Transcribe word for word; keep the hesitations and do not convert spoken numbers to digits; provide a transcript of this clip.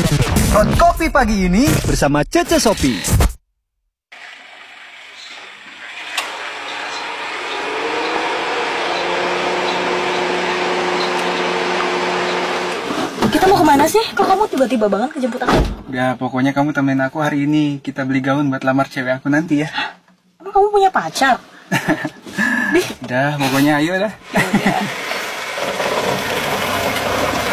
Hot Kopi pagi ini bersama Cece Sopi. Kita mau kemana sih? Kok kamu tiba-tiba banget kejemput aku? Ya pokoknya kamu temenin aku hari ini. Kita beli gaun buat lamar cewek aku nanti ya. Emang kamu punya pacar? Udah pokoknya ayo dah.